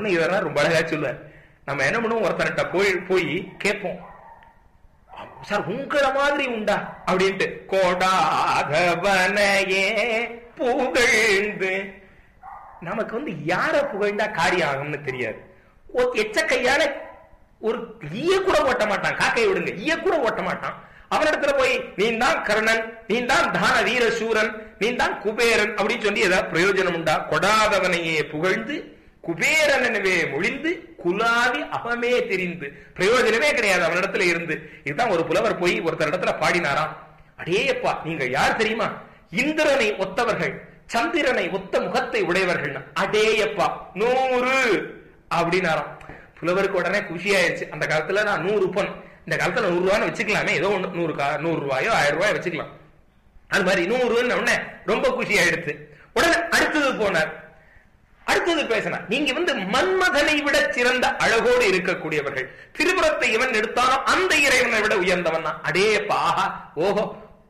அருணகிரிநாதர் ரொம்ப அழகா சொல்லுவார். நம்ம என்ன பண்ணுவோம், ஒருத்தர்கிட்ட போய் கேட்போம், சார் உங்கள மாதிரி உண்டா அப்படின்ட்டு. கோடாகவனையே புகழ்ந்து, நமக்கு யார புகழ்ந்தா காரியம் ஆகும்னு தெரியாது. எச்ச கையால ஒரு ஈய கூட ஓட்ட மாட்டான், காக்கை விடுங்க, ஈய கூட ஓட்ட மாட்டான். அவனிடத்துல போய் நீ தான் கர்ணன், நீ தான் தான வீர சூரன், நீ தான் குபேரன் அப்படின்னு சொல்லி ஏதாவது பிரயோஜனம் உண்டா? கொடாதவனையே புகழ்ந்து குபேரன் எனவே மொழிந்து குலாவி அவமே தெரிந்து, பிரயோஜனமே கிடையாது அவனிடத்துல இருந்து. இதுதான் ஒரு புலவர் போய் ஒருத்தர் இடத்துல பாடினாராம். அடேயப்பா, நீங்க யார் தெரியுமா? இந்திரனை ஒத்தவர்கள், சந்திரனை ஒத்த முகத்தை உடையவர்கள். அடேயப்பா 100 அப்படின்னாராம். புலவருக்கு உடனே குஷி ஆயிடுச்சு. அந்த காலத்துல நான் 100 பொன், இந்த காலத்துல 100 ரூபான்னு வச்சுக்கலாமே, ஏதோ 100 ரூபாயோ 1000 ரூபாயோ வச்சுக்கலாம். அது மாதிரி 100 உடனே ரொம்ப குஷி ஆயிடுச்சு. உடனே அடுத்தது போனார், அடுத்தது பேசினார். நீங்க மன்மதனை விட சிறந்த அழகோடு இருக்கக்கூடியவர்கள், திரிபுரத்தை இவன் எடுத்தானோ அந்த இறைவனை விட உயர்ந்தவன். அடேப்பா, ஆஹா, ஓஹோ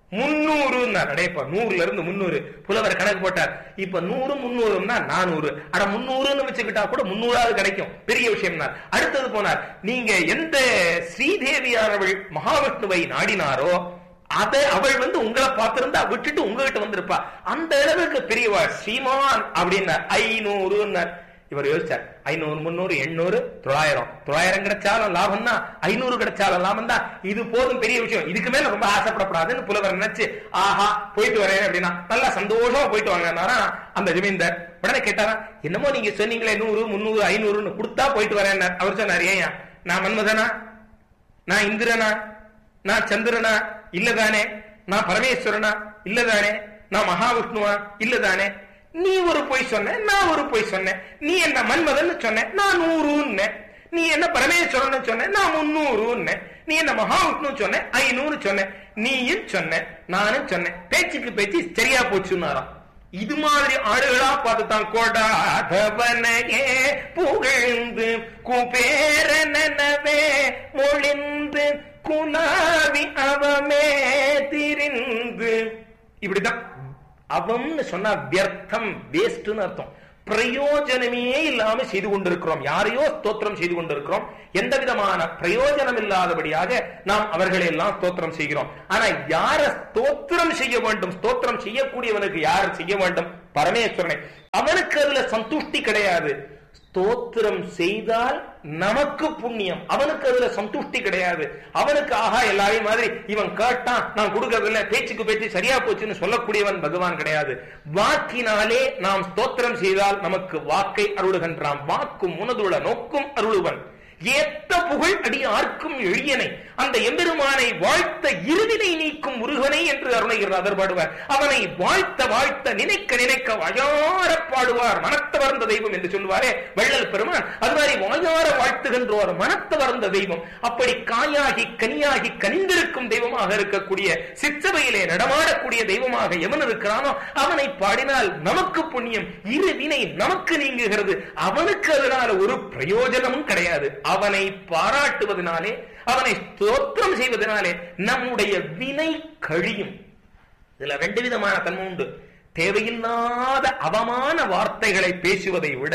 300. அடேப்பா 100ல இருந்து 300 புலவர் கணக்கு போட்டார். இப்ப 100 300னா 400. அட 300ன்னு வச்சுக்கிட்டா கூட 300ஆவது கிடைக்கும், பெரிய விஷயம். அடுத்தது போனார், நீங்க எந்த ஸ்ரீதேவியானவள் மகாவிஷ்ணுவை நாடினாரோ அதை அவள் உங்களை பார்த்திருந்தா விட்டுட்டு உங்ககிட்ட வந்திருப்பா, அந்த அளவுக்கு பெரியவா ஸ்ரீமான் அப்படின்னார். 500. இவர் யோசிச்சார், 500 300 800 900. 900 கிடைச்சாலும் லாபம் தான், 500 கிடைச்சாலும் லாபம் தான், இது போதும், பெரிய விஷயம், இதுக்கு மேல ரொம்ப ஆசைப்படப்படாதுன்னு புலவர் நினைச்சு, ஆஹா போயிட்டு வரேன் அப்படின்னா நல்லா சந்தோஷமா போயிட்டு வாங்கினாரா அந்த ஜமீன்தார். உடனே கேட்டாரா, என்னமோ நீங்க சொன்னீங்களே 100 300 500 கொடுத்தா போயிட்டு வரேன். அவர் சொன்னார், ஏன் நான் மன்மதனா, நான் இந்திரனா, நான் சந்திரனா இல்லதானே, நான் பரமேஸ்வரனா இல்லதானே, நான் மகாவிஷ்ணுவா இல்லதானே? நீ ஒரு பொய் சொன்ன, நான் ஒரு பொய் சொன்னேன். நீ என்ன மன்மதன் சொன்ன, நான் 100. நீ என்ன பரமேஸ்வரன் சொன்ன, நான் 300. நீ என்ன மகாவிஷ்ணு சொன்ன, 500 சொன்ன. நீயும் சொன்ன, நானும் சொன்னேன், பேச்சுக்கு பேச்சு சரியா போச்சுன்னாராம். இது மாதிரி ஆளுகளா பார்த்துதான் கோடாகவனையே புகழ்ந்து குபேரனவே மொழிந்து குலாவி அவமே திரிந்து. இப்படிதான் அவம்னு சொன்னா வியர்த்தம், வேஸ்ட்னு அர்த்தம். பிரயோஜனமே இல்லாம செய்து கொண்டிருக்கிறோம், யாரையோ ஸ்தோத்திரம் செய்து கொண்டிருக்கிறோம். எந்த விதமான பிரயோஜனம் இல்லாதபடியாக நாம் அவர்களை எல்லாம் ஸ்தோத்திரம் செய்கிறோம். ஆனா யார ஸ்தோத்திரம் செய்ய வேண்டும்? ஸ்தோத்திரம் செய்யக்கூடியவனுக்கு யார் செய்ய வேண்டும்? பரமேஸ்வரனை. அவனுக்கு அதுல சந்துஷ்டி கிடையாது. ஸ்தோத்திரம் செய்தால் நமக்கு புண்ணியம், அவனுக்கு அதுல சந்துஷ்டி கிடையாது. அவனுக்கு ஆஹா எல்லாரையும் மாதிரி இவன் கேட்டான் நான் கொடுக்கறதில்ல, பேச்சுக்கு பேச்சு சரியா போச்சுன்னு சொல்லக்கூடியவன் பகவான் கிடையாது. வாக்கினாலே நாம் ஸ்தோத்திரம் செய்தால் நமக்கு வாக்கை அருளுகின்றான். வாக்கும் உனதுள்ள நோக்கும் அருளுவன். ஏத்த புகழ் அடி ஆர்க்கும் எளியனை, அந்த எம்பெருமானை வாழ்த்த இருவினை நீக்கும் முருகனை என்று அருணகிரிநாதர் பாடுவார். அவனை வாழ்த்த வாழ்த்த நினைக்க நினைக்க வாயார பாடுவார். மனத்தவர்ந்த தெய்வம் என்று சொல்லுவாரே வள்ளல் பெருமான், அது மாதிரி வாயார வாழ்த்துகின்றோர் மனத்தவர்ந்த தெய்வம். அப்படி காயாகி கனியாகி கனிந்திருக்கும் தெய்வமாக இருக்கக்கூடிய சிற்றவையிலே நடமாடக்கூடிய தெய்வமாக எவன் இருக்கிறானோ அவனை பாடினால் நமக்கு புண்ணியம், இருவினை நமக்கு நீங்குகிறது. அவனுக்கு அதனால ஒரு பிரயோஜனமும் கிடையாது. அவனை பாராட்டுவதனாலே, அவனை ஸ்தோத்திரம் செய்வதனாலே நம்முடைய வினை கழியும். இதுல 2 விதமான தன்மை உண்டு. தேவையில்லாத அவமான வார்த்தைகளை பேசுவதை விட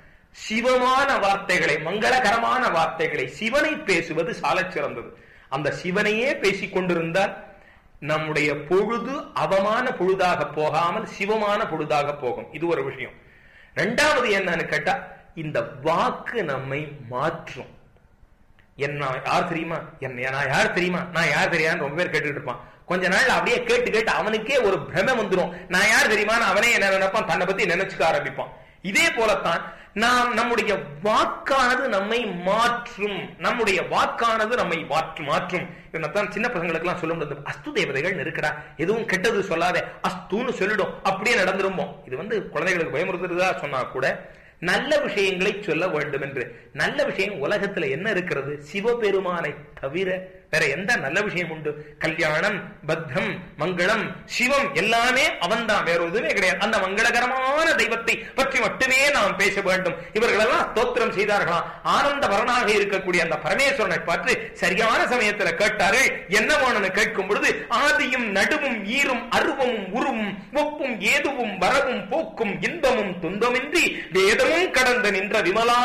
சிவமான வார்த்தைகளை, மங்களகரமான வார்த்தைகளை, சிவனை பேசுவது சாலச் சிறந்தது. அந்த சிவனையே பேசிக் கொண்டிருந்தால் நம்முடைய பொழுது அவமான பொழுதாக போகாமல் சிவமான பொழுதாக போகும். இது ஒரு விஷயம். 2வது என்னன்னு கேட்டா, இந்த வாக்கு நம்மை மாற்றும். என்ன யார் தெரியுமா, நான் யார் தெரியுமா, நான் யார் தெரியான்னு ரொம்ப பேர் கேட்டுக்கிட்டு இருப்பான். கொஞ்ச நாள் அப்படியே கேட்டு கேட்டு அவனுக்கே ஒரு பிரமை வந்துடும். நான் யார் தெரியுமான்னு அவனே என்ன நினைப்பான், தன்னை பத்தி நினைச்சுக்க ஆரம்பிப்பான். இதே போலத்தான் நாம் நம்முடைய வாக்கானது நம்மை மாற்றும். நம்முடைய வாக்கானது நம்மை மாற்றும். இவனத்தான் சின்ன பசங்களுக்கு எல்லாம் சொல்ல முடியாது, அஸ்து தேவதைகள் இருக்குடா, எதுவும் கெட்டது சொல்லாத, அஸ்துன்னு சொல்லிடும், அப்படியே நடந்துருமோ. இது குழந்தைகளுக்கு பயமுறுத்துறதா சொன்னா கூட நல்ல விஷயங்களை சொல்ல வேண்டும் என்று. நல்ல விஷயம் உலகத்துல என்ன இருக்கிறது? சிவபெருமானை தவிர வேற எந்த நல்ல விஷயம் உண்டு? கல்யாணம், பத்தம், மங்களம், சிவம் எல்லாமே அவன்தான், வேற எதுவுமே கிடையாது. அந்த மங்களகரமான தெய்வத்தை பற்றி மட்டுமே நாம் பேச வேண்டும். இவர்களெல்லாம் ஸ்தோத்திரம் செய்தார்களாம். ஆனந்த வரனாக இருக்கக்கூடிய அந்த பரமேஸ்வரனை பார்த்து சரியான சமயத்துல கேட்டார்கள். என்ன வேணும்னு கேட்கும் பொழுது, ஆதியும் நடுவும் ஈரும் அருவமும் உருவும் ஒப்பும் ஏதுவும் வரவும் போக்கும் இன்பமும் துன்பமின்றி வேதமும் கடந்து நின்ற விமலா.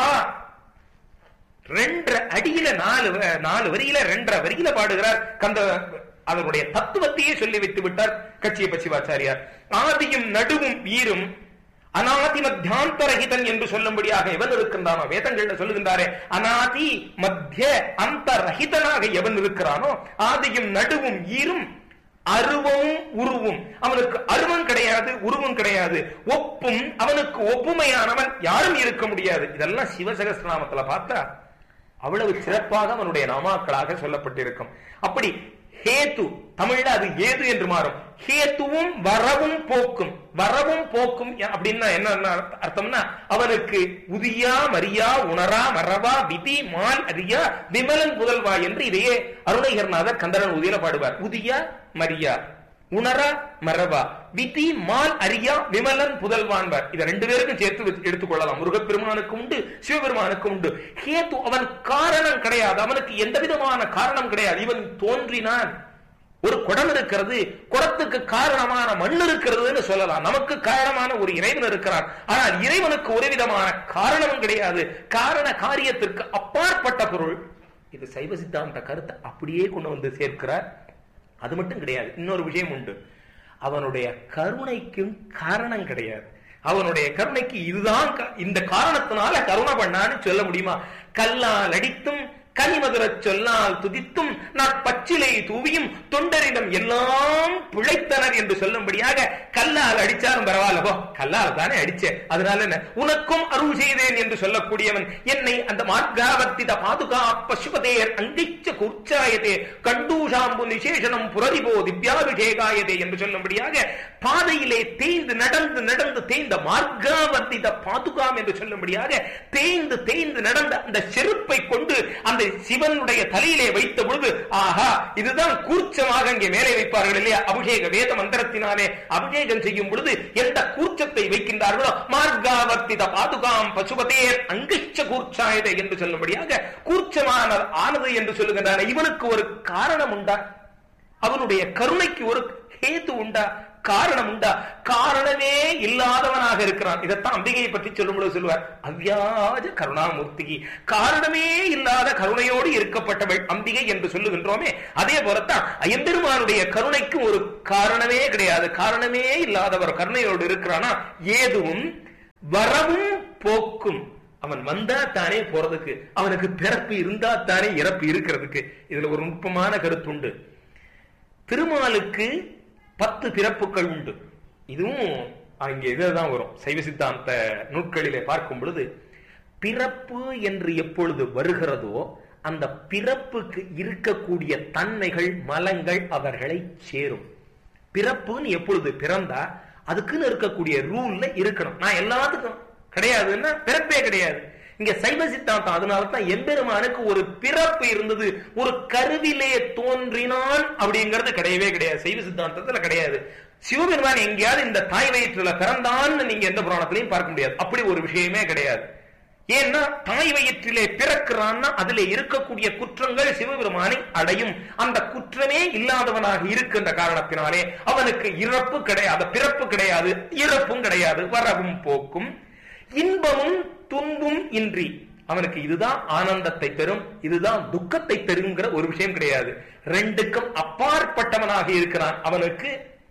2 அடியில 4 வரியில 2 வரியில பாடுகிறார். அவருடைய தத்துவத்தையே சொல்லி வைத்து விட்டார் கச்சியப்ப சிவாச்சாரியார். ஆதியும் நடுவும் ஈரும் அநாதி மத்தியாந்தரஹிதன் என்று சொல்லும்படியாக எவன் இருக்கின்றானோ, வேதங்கள்ல சொல்லுகின்றாரே, அநாதி மத்திய அந்தரஹிதனாக எவன் இருக்கிறானோ, ஆதியும் நடுவும் ஈரும் அருவமும் உருவும், அவனுக்கு அருவம் கிடையாது, உருவம் கிடையாது, ஒப்பும் அவனுக்கு ஒப்புமையானவன் யாரும் இருக்க முடியாது. இதெல்லாம் சிவசகஸ்ரநாமத்துல பார்த்தா அவ்வளவு சிறப்பாக அவனுடைய நாமாக்களாக சொல்லப்பட்டிருக்கும். அப்படி ஹேத்து தமிழ்ல அது ஏது என்று மாறும். ஹேத்துவும் வரவும் போக்கும், வரவும் போக்கும் அப்படின்னா என்ன அர்த்தம்னா, அவனுக்கு உதியா மரியா உணரா மரவா விதி மால் அரியா விமலன் புதல்வா என்று இதையே அருணகிரிநாதர் கந்தரன் உதியில பாடுவார். உதியா மரியா உணரா மரவா விதி மால் அரியா விமலன் புதல்வான்பார். இதை 2 பேருக்கும் சேர்த்து எடுத்துக்கொள்ளலாம். முருகப்பெருமானுக்கு உண்டு, சிவபெருமானுக்கு உண்டு. ஹேத்து அவன் காரணம் கிடையாது, அவனுக்கு எந்த விதமான காரணம் கிடையாது. இவன் தோன்றினான். ஒரு குடம் இருக்கிறது, குடத்துக்கு காரணமான மண் இருக்கிறதுன்னு சொல்லலாம். நமக்கு காரணமான ஒரு இறைவன் இருக்கிறான். ஆனால் இறைவனுக்கு ஒரு விதமான காரணமும் கிடையாது. காரண காரியத்திற்கு அப்பாற்பட்ட பொருள். இது சைவ சித்தாந்த கருத்தை அப்படியே கொண்டு வந்து சேர்க்கிறார். அது மட்டும் கிடையாது, இன்னொரு விஷயம் உண்டு. அவனுடைய கருணைக்கும் காரணம் கிடையாது. அவனுடைய கருணைக்கு இதுதான் இந்த காரணத்தினால கருணை பண்ணான்னு சொல்ல முடியுமா? கல்லால் அடித்தும் கனிமதுர சொல்லால் துதித்தும் பச்சிலை தூவியும் தொண்டரிடம் எல்லாம் பிழைத்தனர் என்று சொல்லும்படியாக கல்லால் அடிச்சாலும் பரவாயில்லவோ, கல்லால் தானே அடிச்சேன், அதனால என்ன, உனக்கும் அருள் செய்தேன் என்று சொல்லக்கூடியவன் என்னை அந்த மார்காவர்த்தித பாதுகா பசுபதேர் அங்கிச்ச குர்ச்சாயதே கண்டூஷாம்பு நிசேஷனம் புரதிபோ திவ்யாபிஷேகாயதே என்று சொல்லும்படியாக பாதையிலே தேய்ந்து நடந்து நடந்து தேய்ந்த மார்காவர்த்தித பாதுகாம் என்று சொல்லும்படியாக தேய்ந்து தேய்ந்து நடந்த அந்த செருப்பை கொண்டு அந்த சிவனுடைய தலையிலே வைத்த பொழுது, ஆஹா, இதுதான் கூர்ச்சமாக அங்கே மேலே வைப்பார்கள் இல்லையா? அபிஷேக வேத மந்திரத்தினாலே அபிஷேகம் செய்யும் பொழுது எந்த கூர்ச்சத்தை வைக்கின்றார்களோ, மார்காவர்த்தித பாதுகாம் பசுபதேர் அங்கிச்ச கூர்ச்சாயதே என்று சொல்லும்படியாக கூர்ச்சமானது ஆனது என்று சொல்லுகின்றன. இவனுக்கு ஒரு காரணம் உண்டா? அவனுடைய கருணைக்கு ஒரு ஹேது உண்டா? காரணம் உண்டா? காரணமே இல்லாதவனாக இருக்கிறான். இதைத்தான் அம்பிகையை பற்றி சொல்லும்போது சொல்லுவார், அவ்யாஜ கருணாமூர்த்தி. காரணமே இல்லாத கருணையோடு இருக்கப்பட்டவள் அம்பிகை என்று சொல்லுகின்றோமே, அதே போலத்தான் ஐயம்பெருமானுடைய கருணைக்கு ஒரு காரணமே கிடையாது. காரணமே இல்லாதவர் கருணையோடு இருக்கிறானா, ஏதுவும் வரவும் போக்கும். அவன் வந்தா தானே போறதுக்கு, அவனுக்கு பிறப்பு இருந்தா தானே இறப்பு இருக்கிறதுக்கு. இதுல ஒரு நுட்பமான கருத்துண்டு. திருமாலுக்கு 10 பிறப்புகள் உண்டு. இதுவும் அங்கே இதுதான் வரும். சைவ சித்தாந்த நூட்களிலே பார்க்கும் பொழுது, பிறப்பு என்று எப்பொழுது வருகிறதோ அந்த பிறப்புக்கு இருக்கக்கூடிய தன்மைகள் மலங்கள் அவர்களை சேரும். பிறப்புன்னு எப்பொழுது பிறந்தா அதுக்குன்னு இருக்கக்கூடிய ரூல்ல இருக்கணும். நான் எல்லாத்துக்கும் கிடையாதுன்னா பிறப்பே கிடையாது. இங்க சைவ சித்தாந்தம் அதனாலதான் எம்பெருமானுக்கு ஒரு பிறப்பு இருந்தது, ஒரு கருவிலே தோன்றினான் அப்படிங்கிறது கிடையவே கிடையாது. சைவ சித்தாந்தத்துல கிடையாது. சிவபெருமான் எங்கேயாவது இந்த தாய் வயிற்றுல பிறந்தான்னு நீங்க எந்த புராணத்திலையும் பார்க்க முடியாது. அப்படி ஒரு விஷயமே கிடையாது. ஏன்னா தாய் வயிற்றிலே பிறக்கிறான்னா அதுல இருக்கக்கூடிய குற்றங்கள் சிவபெருமானை அடையும். அந்த குற்றமே இல்லாதவனாக இருக்கின்ற காரணத்தினாலே அவனுக்கு இறப்பு கிடையாது, பிறப்பு கிடையாது, இறப்பும் கிடையாது, வரவும் போக்கும் இன்பமும் துன்பும் இன்றி. அவனுக்கு இதுதான் ஆனந்தத்தை தரும், இதுதான் துக்கத்தை தருங்கிற ஒரு விஷயம் கிடையாது. 2க்கும் அப்பாற்பட்டவனாக இருக்கிறான். அவனுக்கு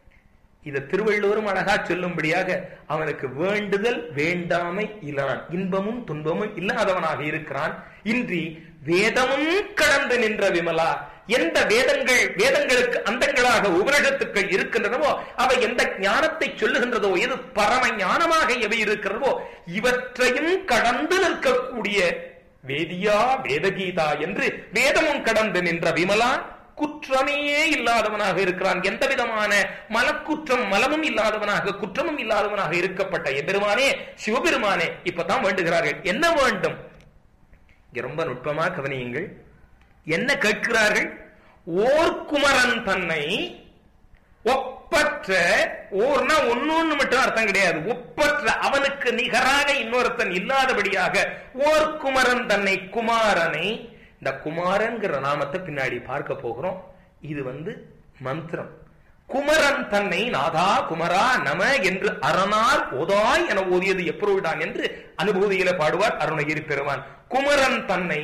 இத திருவள்ளுவரும் அழகா சொல்லும்படியாக அவனுக்கு வேண்டுதல் வேண்டாமை இல்லான், இன்பமும் துன்பமும் இல்லாதவனாக இருக்கிறான். இன்றி வேதமும் கடந்து நின்ற விமலா. எந்த வேதங்களுக்கு அந்தங்களாக உபனிஷத்துக்கள் இருக்கின்றனவோ அவை எந்த ஞானத்தை சொல்லுகின்றதோ, எது பரம ஞானமாக எவை இருக்கிறதோ இவற்றையும் கடந்து நிற்கக்கூடிய வேதியா வேதகீதா என்று வேதமும் கடந்து நின்ற விமலா குற்றமே இல்லாதவனாக இருக்கிறான். எந்த விதமான மலக்குற்றம் மலமும் இல்லாதவனாக குற்றமும் இல்லாதவனாக இருக்கப்பட்ட எம்பெருமானே, சிவபெருமானே, இப்பதான் வேண்டுகிறார்கள். என்ன வேண்டும்? ரொம்ப நுட்பமா கவனியுங்கள். என்ன கேட்கிறார்கள்? ஓர் குமரன் தன்னை ஒப்பற்ற, ஓர்னா ஒன்னொன்னு மட்டும் அர்த்தம் கிடையாது, ஒப்பற்ற, அவனுக்கு நிகராக இன்னொருத்தன் இல்லாதபடியாக ஓர் குமரன் தன்னை, குமாரனை. இந்த குமாரன்கிற நாமத்தை பின்னாடி பார்க்க போகிறோம். இது மந்திரம். குமரன் தன்னை நாதா குமரா நம என்று அரணால் ஓதாய் என ஓதியது எப்பொழுதான் என்று அனுபூதியில பாடுவார் அருணகிரி பெருமான். குமரன் தன்னை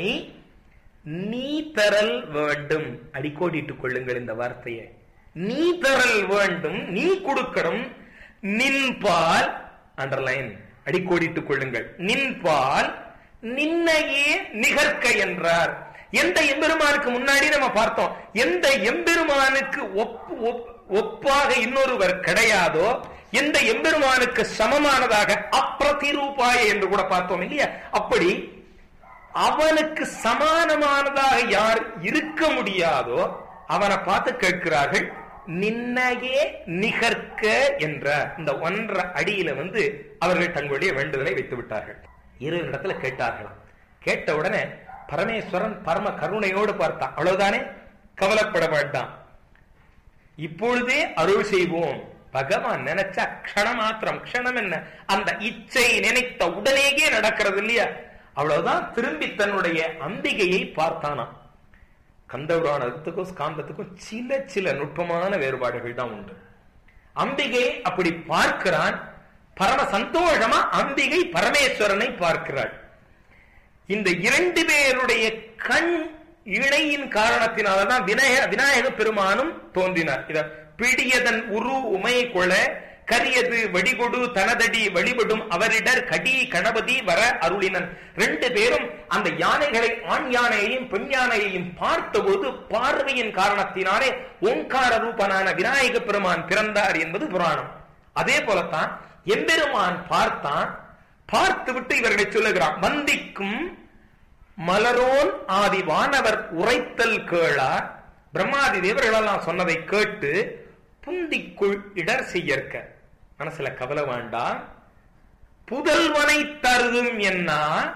நீ தரல் வேண்டும். அடிக்கோடிட்டுக் கொள்ளுங்கள் இந்த வார்த்தையை. நீ தரல் வேண்டும், நீ கொடுக்கணும். நின்பால், அண்டர்லைன், அடிக்கோடிட்டுக் கொள்ளுங்கள். நின்பால் நின்னையே நிகர்க்க என்றார். எந்த எம்பெருமானுக்கு முன்னாடி நம்ம பார்த்தோம், எந்த எம்பெருமானுக்கு ஒப்பாக இன்னொருவர் கிடையாதோ, எந்த எம்பெருமானுக்கு சமமானதாக அப்பிரதிரூபாய என்று கூட பார்த்தோம் இல்லையா? அப்படி அவனுக்கு சமானமானதாக யார் இருக்க முடியாதோ அவனை பார்த்து கேட்கிறார்கள், நின்னையே நிகர்க்க என்ற இந்த 1.5 அடியில அவர்கள் தங்களுடைய வேண்டுதலை வைத்து விட்டார்கள். 2 இடத்துல கேட்டார்களாம். கேட்ட உடனே பரமேஸ்வரன் பரம கருணையோடு பார்த்தான். அவ்வளவுதானே, கவலைப்பட வேண்டாம், இப்பொழுதே அருள் செய்வோம். பகவான் நினைச்சா க்ஷணமாத்திரம், க்ஷணம் என்ன, அந்த இச்சை நினைத்த உடனேயே நடக்கிறது இல்லையா? அவ்வளவுதான். திரும்பி தன்னுடைய அம்பிகையை பார்த்தானாம். கந்தபுராணத்துக்கும் ஸ்காந்தத்துக்கும் சில நுட்பமான வேறுபாடுகள் தான் உண்டு. அம்பிகை அப்படி பார்க்கிறான், பரம சந்தோஷமா அம்பிகை பரமேஸ்வரனை பார்க்கிறாள். இந்த 2 பேருடைய கண் இணையின் காரணத்தினால்தான் விநாயக பெருமானும் தோன்றினார். இத பிடியதன் உரு உமை கொள கரியது வடிகொடு தனதடி வழிபடும் அவரிடர் கடி கணபதி வர அருளினன். 2 பேரும் அந்த யானைகளை, ஆண் யானையையும் பெண் யானையையும் பார்த்தபோது பார்வையின் காரணத்தினாலே ஓங்கார ரூபனான விநாயக பெருமான் பிறந்தார் என்பது புராணம். அதே போலத்தான் எம்பெருமான் பார்த்தான். பார்த்துவிட்டு இவர்களை சொல்லுகிறான், வந்திக்கும் மலரோன் ஆதி வானவர் உரைத்தல் கேளார். பிரம்மாதி தேவர்களெல்லாம் சொன்னதை கேட்டு புந்திக்குள் இடர் செய்யற்க. மனசுல கவலை வேண்டாம், புதல்வனை தருதும் என்ன,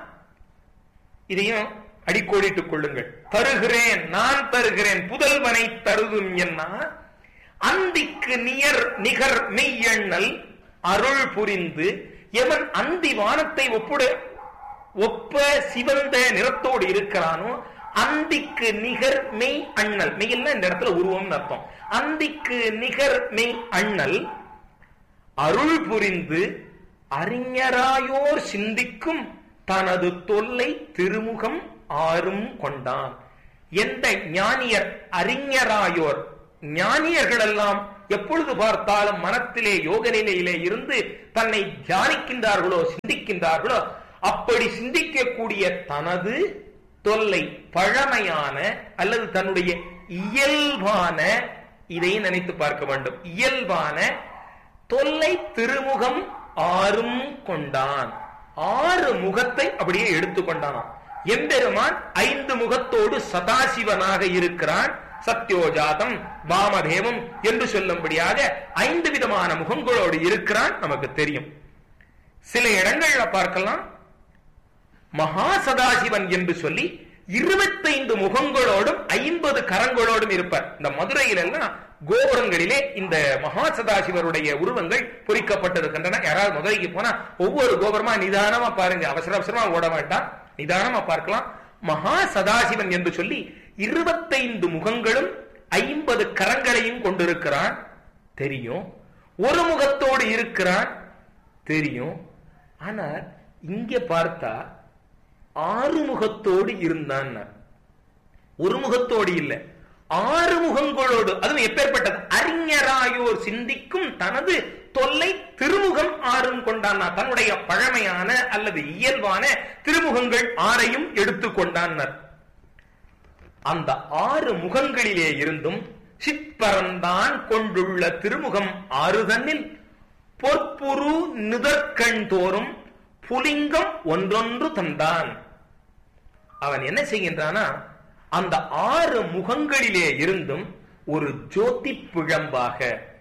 இதையும் அடிக்கோடிட்டுக் கொள்ளுங்கள். தருகிறேன், நான் தருகிறேன், புதல்வனை தருதும் என்ன, அந்திக்கு நிகர் மெய்யண்ணல் அருள் புரிந்து. எவன் அந்தி வானத்தை ஒப்ப சிவந்த நிறத்தோடு இருக்கிறானோ, அந்திக்கு நிகர் மெய் அண்ணல், மெய்யல்னா இந்த இடத்துல உருவம் அர்த்தம், அந்திக்கு நிகர் மெய் அண்ணல் அருள் புரிந்து அறிஞராயோர் சிந்திக்கும் தனது தொல்லை திருமுகம் ஆறும் கொண்டான். எந்த ஞானியர், அறிஞராயோர், ஞானியர்கள் எல்லாம் எப்பொழுது பார்த்தாலும் மனத்திலே யோக நிலையிலே இருந்து தன்னை தியானிக்கின்றார்களோ, சிந்திக்கின்றார்களோ, அப்படி சிந்திக்கக்கூடிய தனது தொல்லை, பழமையான அல்லது தன்னுடைய இயல்பான, இதையும் நினைத்து பார்க்க வேண்டும், இயல்பான தொல்லை திருமுகம் ஆறும் கொண்டான். 6 முகத்தை அப்படியே எடுத்துக்கொண்டானாம். எம்பெருமான் 5 முகத்தோடு சதாசிவனாக இருக்கிறான். சத்யோஜாதம், வாமதேவம் என்று சொல்லும்படியாக 5 விதமான முகங்களோடு இருக்கிறான். நமக்கு தெரியும். சில இடங்கள்ல பார்க்கலாம், மகா சதாசிவன் என்று சொல்லி 25 முகங்களோடும் 50 கரங்களோடும் இருப்பார். இந்த மதுரையில எல்லாம் கோபுரங்களிலே இந்த மகா சதாசிவருடைய உருவங்கள் பொறிக்கப்பட்டிருக்கின்றன. யாராவது மதுரைக்கு போனா ஒவ்வொரு கோபுரமா நிதானமா பாருங்க, அவசரமா ஓட வேண்டாம், நிதானமா பார்க்கலாம். மகா சதாசிவன் என்று சொல்லி 25 முகங்களும் 50 கரங்களையும் கொண்டிருக்கிறான், தெரியும். ஒரு முகத்தோடு இருக்கிறான், தெரியும். ஆனால் இங்க பார்த்தா 6 முகத்தோடு இருந்தான். ஒரு முகத்தோடு இல்லை, 6 முகங்களோடு. அதுவும் எப்பேற்பட்டது, அறிஞராயோர் சிந்திக்கும் தனது தொல்லை திருமுகம் 6 கொண்டான். தன்னுடைய பழமையான அல்லது இயல்பான திருமுகங்கள் 6ஐயும் எடுத்துக்கொண்டான். அந்த 6 முகங்களிலே இருந்தும் சிற்பரந்தான் கொண்டுள்ள திருமுகம் 6 தன்னில் பொற்புரு நிதற்கண் தோறும் புலிங்கம் ஒன்றொன்று தந்தான். அவன் என்ன செய்கின்றானா, அந்த 6 முகங்களிலே இருந்தும் ஒரு ஜோதி பிழம்பாக,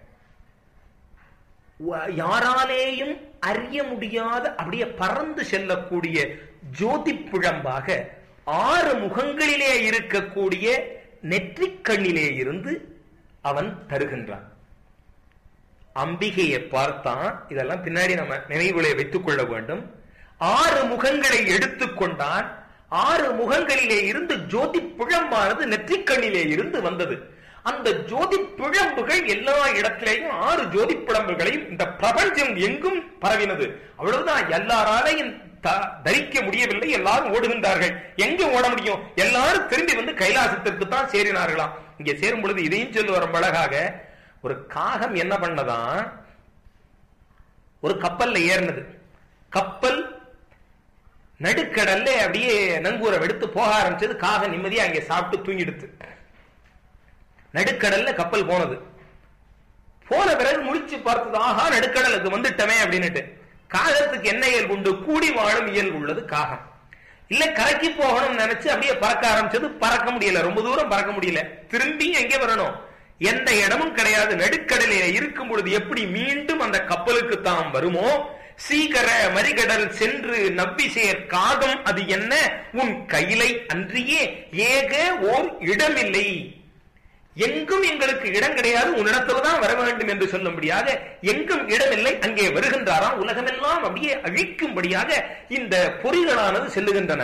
யாராலேயும் அறிய முடியாத அப்படியே பறந்து செல்லக்கூடிய ஜோதி பிழம்பாக 6 முகங்களிலே இருக்கக்கூடிய நெற்றிக்கண்ணிலே இருந்து அவன் தருகின்றான். அம்பிகையை பார்த்தான். இதெல்லாம் பின்னாடி நம்ம நினைவுகளை வைத்துக் கொள்ள வேண்டும். 6 முகங்களை எடுத்துக்கொண்டான். 6 முகங்களிலே இருந்து ஜோதி பிழம்பானது நெற்றிக்கண்ணிலே இருந்து வந்தது. அந்த ஜோதி பிழம்புகள் எல்லா இடத்திலேயும் 6 ஜோதி பிழம்புகளையும் இந்த பிரபஞ்சம் எங்கும் பரவினது. அவ்வளவுதான். எல்லாராலையும் தரிக்க முடியவில்லை. எல்லாரும் ஓடுகின்றார்கள். எங்க ஓட முடியும்? எல்லாரும் திரும்பி வந்து கைலாசத்திற்கு தான் சேரினார்களாம். இங்க சேரும் பொழுது இதையும் சொல்லி வரும் அழகாக, ஒரு காகம் என்ன பண்ணதான், ஒரு கப்பல்ல ஏறினது. கப்பல் நடுக்கடல்ல அப்படியே நங்கூரை எடுத்து போக ஆரம்பிச்சது. காகம் நிம்மதியா அங்கே சாப்பிட்டு தூங்கிடுத்து. நடுக்கடல்ல கப்பல் போனது. போன பிறகு முடிச்சு பார்த்தது, ஆஹா நடுக்கடலுக்கு வந்துட்டமே அப்படின்னுட்டு. காகத்துக்கு என்ன இயல்பு உண்டு? கூடி வாழும் இயல்பு உள்ளது காகம். இல்ல கரைக்கு போகணும்னு நினைச்சு அப்படியே பறக்க ஆரம்பிச்சது. பறக்க முடியல, ரொம்ப தூரம் பறக்க முடியல. திரும்பி எங்கே வரணும்? எந்த இடமும் கிடையாது. நடுக்கடலிலே இருக்கும் பொழுது எப்படி மீண்டும் அந்த கப்பலுக்கு தாம் வருமோ, சீகர மறிகடல் சென்று நவ்விசேர் காகம் அது என்ன உன் கையிலை அன்றியே ஏக ஓர் இடமில்லை. எங்கும் எங்களுக்கு இடம் கிடையாது, உன்னிடத்துலதான் வர வேண்டும் என்று சொல்லும்படியாக எங்கும் இடமில்லை. அங்கே வருகின்றாராம். உலகமெல்லாம் அப்படியே அழிக்கும்படியாக இந்த பொறிகளானது செல்லுகின்றன.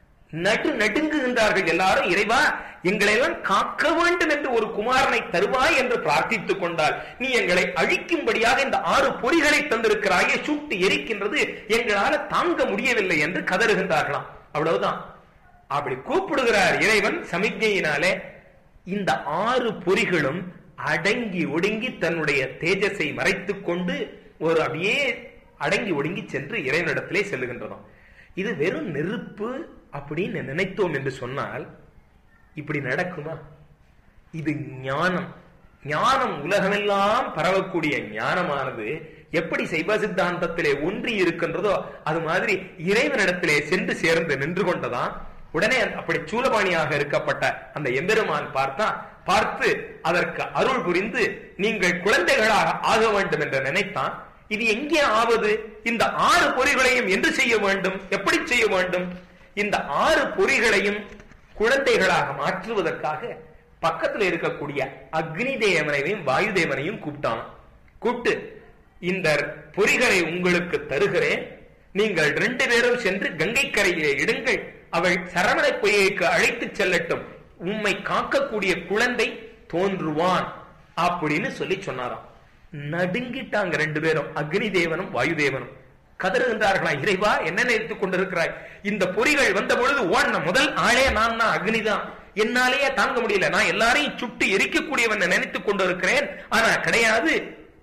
நடுங்குகின்றார்கள் எல்லாரும். இறைவா, எங்களை எல்லாம் காக்க வேண்டும் என்று ஒரு குமாரனை தருவாய் என்று பிரார்த்தித்துக் கொண்டால் நீ எங்களை அழிக்கும்படியாக இந்த 6 பொறிகளை தந்திருக்கிறாயே, சுட்டு எரிக்கின்றது, எங்களால தாங்க முடியவில்லை என்று கதறுகின்றார்களாம். அவ்வளவுதான். அப்படி கூப்பிடுகிறார் இறைவன் சமிக்ஞையினாலே. இந்த 6 பொறிகளும் அடங்கி ஒடுங்கி தன்னுடைய தேஜஸை மறைத்துக் கொண்டு ஒரு அப்படியே அடங்கி ஒடுங்கி சென்று இறைவனிடத்திலே செல்லுகின்றன. இது வெறும் நெருப்பு அப்படின்னு நினைத்தோம் என்று சொன்னால் இப்படி நடக்குமா? இது ஞானம். ஞானம் உலகமெல்லாம் பரவக்கூடிய ஞானமானது எப்படி சைவ சித்தாந்தத்திலே ஒன்றி இருக்கின்றதோ அது மாதிரி இறைவனிடத்திலே சென்று சேர்ந்து நின்று கொண்டதான். உடனே அப்படி சூலபாணியாக இருக்கப்பட்ட அந்த எம்பெருமான் பார்த்து அதற்கு அருள் புரிந்து நீங்கள் குழந்தைகளாக ஆக வேண்டும் என்று நினைத்தான். இது எங்கே ஆவது? இந்த 6 பொறிகளையும் என்று செய்ய வேண்டும். எப்படி செய்ய வேண்டும்? இந்த 6 பொறிகளையும் குழந்தைகளாக மாற்றுவதற்காக பக்கத்தில் இருக்கக்கூடிய அக்னி தேவனையும் வாயு தேவனையும் கூப்பிட்டு இந்த பொறிகளை உங்களுக்கு தருகிறேன், நீங்கள் 2 பேரும் சென்று கங்கை கரையிலே இடுங்கள், அவள் சரவண பொய்யைக்கு அழைத்து செல்லட்டும், உம்மை காக்கக்கூடிய குழந்தை தோன்றுவான் அப்படின்னு சொல்லி சொன்னாராம். நடுங்கிட்டாங்க 2 பேரும், அக்னி தேவனும் வாயு தேவனும். கதறுகின்றார்களா, இறைவா என்ன நினைத்துக் கொண்டிருக்கிறாய்? இந்த பொறிகள் வந்த பொழுது ஓடின முதல் ஆளே நான் தான், அக்னிதான். என்னாலேயே தாங்க முடியல, நான் எல்லாரையும் சுட்டு எரிக்கக்கூடியவன் நினைத்துக் கொண்டிருக்கிறேன். ஆனா கிடையாது,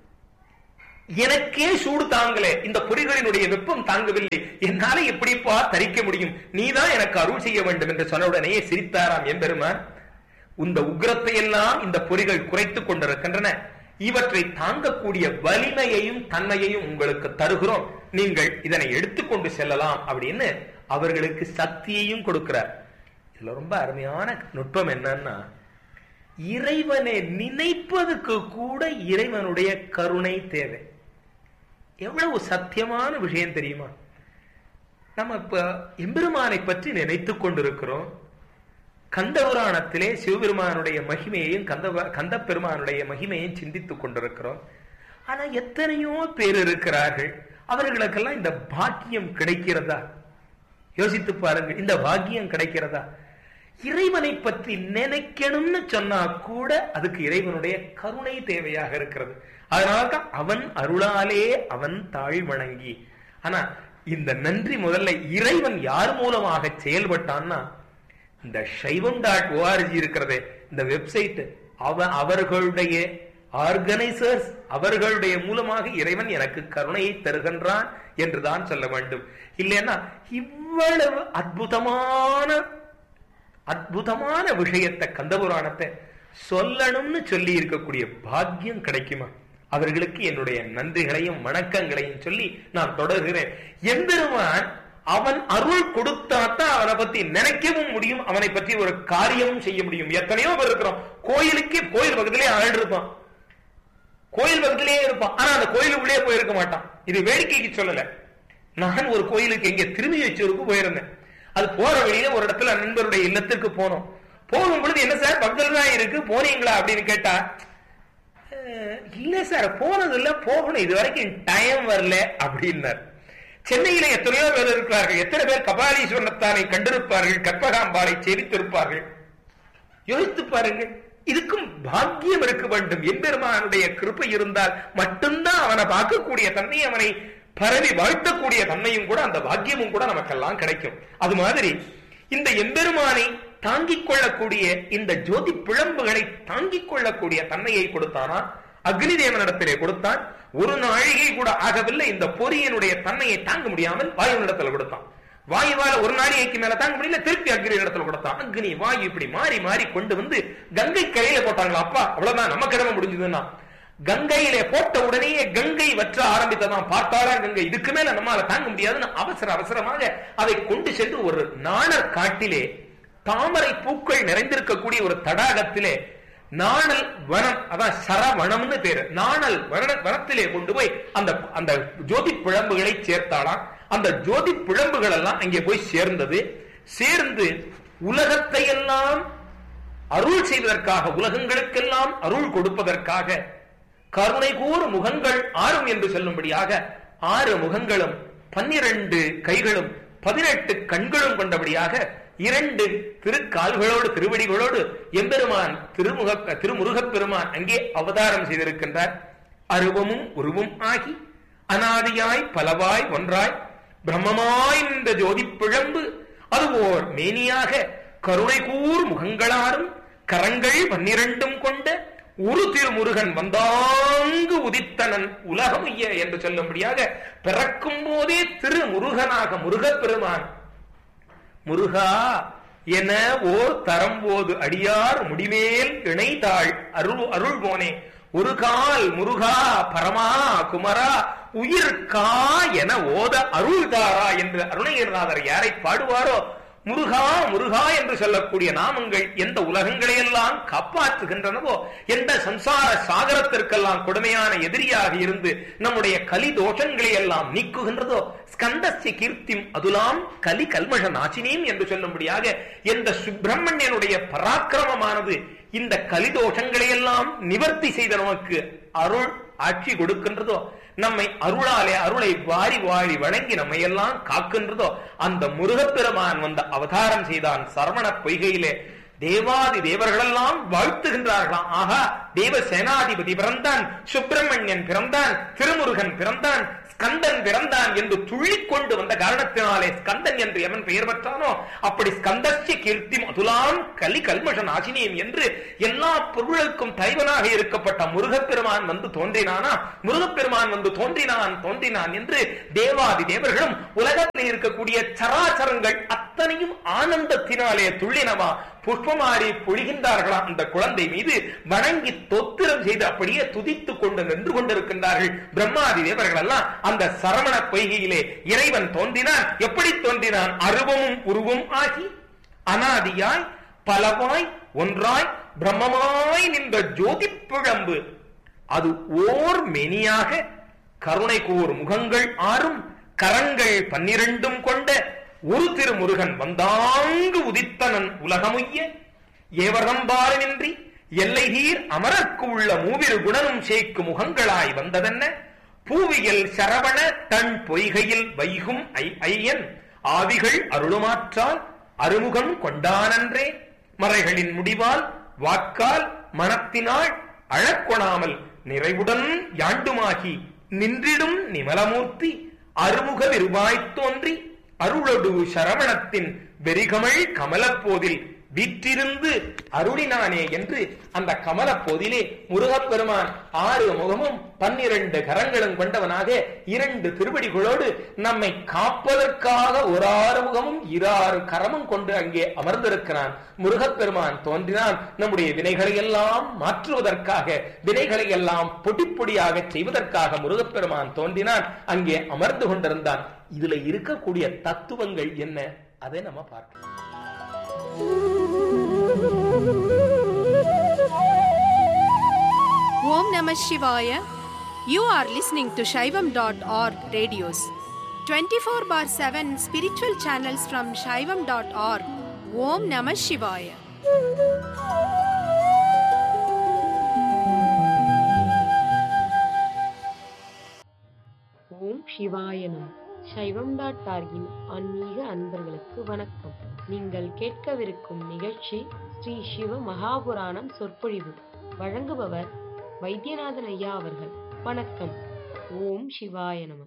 எனக்கே சூடு தாங்கல, இந்த பொறிகளினுடைய வெப்பம் தாங்கவில்லை, என்னால எப்படிப்பா தரிக்க முடியும்? நீதான் எனக்கு அருள் செய்ய வேண்டும் என்று சொன்ன உடனே சிரித்தாராம் எம்பெருமான். இந்த உக்ரத்தை எல்லாம் இந்த பொறிகள் குறைத்துக் கொண்டிருக்கின்றன, இவற்றை தாங்கக்கூடிய வலிமையையும் தன்மையையும் உங்களுக்கு தருகிறோம், நீங்கள் இதனை எடுத்துக்கொண்டு செல்லலாம் அப்படின்னு அவர்களுக்கு சக்தியையும் கொடுக்கிறார். இதுல ரொம்ப அருமையான நுட்பம் என்னன்னா, இறைவனை நினைப்பதுக்கு கூட இறைவனுடைய கருணை தேவை. எவ்வளவு சத்தியமான விஷயம் தெரியுமா? நம்ம இப்ப எம்பெருமானை பற்றி நினைத்துக் கொண்டிருக்கிறோம். கந்தபுராணத்திலே சிவபெருமானுடைய மகிமையையும் கந்த பெருமானுடைய மகிமையையும் சிந்தித்துக் கொண்டிருக்கிறோம். ஆனா எத்தனையோ பேர் இருக்கிறார்கள், அவர்களுக்கெல்லாம் இந்த பாக்கியம் கிடைக்கிறதா? யோசித்து பாருங்க, இந்த பாக்கியம் கிடைக்கிறதா? இறைவனை பற்றி நினைக்கணும்னு சொன்னா கூட அதுக்கு இறைவனுடைய கருணை தேவையாக இருக்கிறது. அதனால்தான் அவன் அருளாலே அவன் தாழ் வணங்கி. ஆனா இந்த நன்றி முதல்ல இறைவன் யார் மூலமாக செயல்பட்டான்னா, இந்த saivam.org இருக்கிறதே இந்த வெப்சைட், அவர்களுடைய ஆர்கனைசர்ஸ், அவர்களுடைய மூலமாக இறைவன் எனக்கு கருணையை தருகின்றான் என்றுதான் சொல்ல வேண்டும். இல்லைன்னா இவ்வளவு அற்புதமான விஷயத்தை, கந்தபுராணத்தை சொல்லணும்னு சொல்லி இருக்கக்கூடிய பாக்கியம் கிடைக்குமா? அவர்களுக்கு என்னுடைய நன்றிகளையும் வணக்கங்களையும் சொல்லி நான் தொடர்கிறேன். எம்பெருமான் அவன் அருள் கொடுத்தாத்தான் அவனை பத்தி நினைக்கவும் முடியும், அவனை பற்றி ஒரு காரியமும் செய்ய முடியும். எத்தனையோ பேர் இருக்கிறோம், கோயில் பக்கத்திலே ஆள் இருப்பான், கோயில் பக்கத்திலேயே இருப்பான், ஆனா அந்த கோயிலுக்குள்ளே போயிருக்க மாட்டான். இது வேடிக்கைக்கு சொல்லல. நான் ஒரு கோயிலுக்கு எங்க திரும்பி வச்சூருக்கு போயிருந்தேன். அது போற வழியில ஒரு இடத்துல நண்பருடைய இல்லத்திற்கு போனோம். போகும் பொழுது என்ன சார் பக்கத்துல தான் இருக்கு போனீங்களா அப்படின்னு கேட்டா, இல்ல சார் போனது இல்ல, போகணும், இது வரைக்கும் டைம் வரல அப்படின்னார். சென்னையில எத்தனையோ பேர் இருக்கிறார்கள், எத்தனை பேர் கபாலீஸ்வரத்தானை கண்டிருப்பார்கள், கற்பகாம்பாளை சேவித்திருப்பார்கள். யோசித்து பாருங்கள், இதுக்கும் பாக்கியம் இருக்க வேண்டும். எம்பெருமானுடைய கிருபை இருந்தால் மட்டும்தான் அவனை பார்க்கக்கூடிய தன்மை, அவனை பரவி வாழ்த்தக்கூடிய தன்மையும் கூட, அந்த பாக்கியமும் கூட நமக்கெல்லாம் கிடைக்கும். அது மாதிரி இந்த எம்பெருமானை தாங்கிக் கொள்ளக்கூடிய, இந்த ஜோதி பிழம்புகளை தாங்கிக் கொள்ளக்கூடிய தன்மையை கொடுத்தானா அக்னி தேவனிடத்திலே கொடுத்தான். ஒரு நாழிகை கூட ஆகவில்லை, இந்த பொறியினுடைய தன்மையை தாங்க முடியாமல் வாயுவினிடத்தில் கொடுத்தான். வாயுவால ஒரு நாழிகைக்கு மேல தாங்க முடியல, திருப்பி அக்னி இடத்துல கொடுத்தான். அக்னி வாயு இப்படி மாறி மாறி கொண்டு வந்து கங்கை கரையில போட்டாங்களா. அப்பா அவ்வளவுதான் நம்ம கடமை முடிஞ்சதுன்னா, கங்கையிலே போட்ட உடனேயே கங்கை வற்ற ஆரம்பித்ததான். பார்த்தாரா கங்கை, இதுக்கு மேல நம்மால தாங்க முடியாதுன்னு அவசரமாக அதை கொண்டு சென்று ஒரு நாணல் காட்டிலே, தாமரை பூக்கள் நிறைந்திருக்கக்கூடிய ஒரு தடாகத்திலே, நாணல் வனம், அதான் சரவணம்னு பேரு, நாணல் வனத்திலே கொண்டு போய் அந்த ஜோதி பிழம்புகளை சேர்த்தாலாம். அந்த ஜோதி பிழம்புகள் எல்லாம் அங்கே போய் சேர்ந்தது. சேர்ந்து உலகத்தை எல்லாம் அருள் செய்வதற்காக, உலகங்களுக்கெல்லாம் அருள் கொடுப்பதற்காக, கருணை கூறு முகங்கள் 6 என்று சொல்லும்படியாக 6 முகங்களும் 12 கைகளும் 18 கண்களும் கொண்டபடியாக 2 திருக்கால்களோடு திருவடிகளோடு எம்பெருமான் திருமுருகப் பெருமான் அங்கே அவதாரம் செய்திருக்கின்றார். அருவமும் உருவும் ஆகி அனாதியாய் பலவாய் ஒன்றாய் பிரம்மமாய் இந்த ஜோதி பிழம்பு அது ஓர் மேனியாக கருணை கூர் முகங்களாரும் கரங்கள் 12 கொண்ட ஒரு திருமுருகன் வந்தாங்கு உதித்தனன் உலகமைய என்று சொல்லும்படியாக பிறக்கும் போதே திருமுருகனாக முருகப்பெருமான் முருகா என ஓர் தரம்போது அடியார் முடிமேல் இணைத்தாள் அருள் போனே ஒரு கால் முருகா பரமா குமரா உயிர் கா என ஓத அருள்தாரா என்று அருணகிரிநாதர் யாரை பாடுவாரோ, முருகா முருகா என்று சொல்லக்கூடிய நாமங்கள் எந்த உலகங்களை எல்லாம் காப்பாற்றுகின்றனவோ, எந்த சம்சார சாகரத்திற்கெல்லாம் கொடுமையான எதிரியாக இருந்து நம்முடைய கலி தோஷங்களை எல்லாம் நீக்குகின்றதோ, ஸ்கந்தஸ்ய கீர்த்திம் அதுலாம் கலி கல்மஷ நாசினீம் என்று சொல்லும்படியாக எந்த சுப்பிரமணியனுடைய பராக்கிரமமானது இந்த கலிதோஷங்களை எல்லாம் நிவர்த்தி செய்த நமக்கு அருள் ஆட்சி கொடுக்கின்றதோ, நம்மை அருளாலே அருளை வாரி வாரி வணங்கி நம்மை எல்லாம் காக்கின்றதோ, அந்த முருகப்பெருமான் வந்த அவதாரம் செய்தான் சரவண பொய்கையிலே. தேவாதி தேவர்களெல்லாம் வாழ்த்துகின்றார்களாம். ஆகா, தேவ சேனாதிபதி பிறந்தான், சுப்பிரமணியன் பிறந்தான், திருமுருகன் பிறந்தான், ஸ்கந்தன் பிறந்தான் என்று துள்ளிக்கொண்டு வந்த காரணத்தினாலே ஸ்கந்தன் என்று எவன் பெயர் பெற்றானோ, அப்படி ஸ்கந்தஸ்ய கீர்த்தி அதுலாம் கலி கல்மஷ நாசினியம் என்று எல்லா பொருளுக்கும் தலைவனாக இருக்கப்பட்ட முருகப்பெருமான் வந்து தோன்றினானா, முருகப்பெருமான் வந்து தோன்றினான் என்று தேவாதி தேவர்களும் உலகத்தில் இருக்கக்கூடிய சராச்சரங்கள் அத்தனையும் ஆனந்தத்தினாலே துள்ளினவா புஷ்பமாரி பொழிகின்றார்களாம். அந்த குழந்தை மீது வணங்கி தொத்திரம் செய்து அப்படியே துதித்துக் கொண்டு நின்று கொண்டிருக்கின்றார்கள் பிரம்மாதி தேவர்கள் எல்லாம். அந்த சரவண பொய்கையிலே இறைவன் தோன்றினான். எப்படி தோன்றினான்? அருவமும் உருவும் ஆகி அனாதியாய் பலவாய் ஒன்றாய் பிரம்மமாய் நின்ற ஜோதி பிழம்பு அது ஓர் மெனியாக கருணை கூர் முகங்கள் 6 கரங்கள் 12 கொண்ட ஒரு திருமுருகன் வந்தாங்கு உதித்தனன் உலகமுய்ய ஏவரம்பாலனின்றி எல்லைதீர் அமரர்க்கு உள்ள மூவிரு குணனும் சேக்கு முகங்களாய் வந்ததென்ன பூவியல் சரவண தன் பொய்கையில் வைகும் ஐயன் ஆவிகள் அருளுமாற்றால் அருமுகம் கொண்டானன்றே மறைகளின் முடிவால் வாக்கால் மனத்தினாள் அழக்கொணாமல் நிறைவுடன் யாண்டுமாகி நின்றிடும் நிமலமூர்த்தி அருமுக விருவாய்த் தோன்றி அருளொடு சரவணத்தின் வெறிகமள் கமலப்போதில் வீற்றிருந்து அருளினானே என்று அந்த கமலப்போதிலே முருகப்பெருமான் 6 முகமும் 12 கரங்களும் கொண்டவனாக 2 திருவடிகளோடு நம்மை காப்பதற்காக ஒரு 6 முகமும் 6 கரமும் கொண்டு அங்கே அமர்ந்திருக்கிறான். முருகப்பெருமான் தோன்றினான் நம்முடைய வினைகளை எல்லாம் மாற்றுவதற்காக, வினைகளை எல்லாம் பொடி பொடியாக செய்வதற்காக முருகப்பெருமான் தோன்றினான், அங்கே அமர்ந்து கொண்டிருந்தான். இதுல இருக்கக்கூடிய தத்துவங்கள் என்ன, அதை நம்ம பார்க்கலாம். Om Namah Shivaya. You are listening to Shaivam.org radios. 24/7 spiritual channels from Shaivam.org. Om Namah Shivaya. ஓம் சிவாய நம. சைவம்.org-இன் ஆன்மீக அன்பர்களுக்கு வணக்கம். நீங்கள் கேட்கவிருக்கும் நிகழ்ச்சி ஸ்ரீ சிவ மகாபுராணம் சொற்பொழிவு. வழங்குபவர் வைத்தியநாதன் ஐயா அவர்கள். வணக்கம். ஓம் சிவாய நம.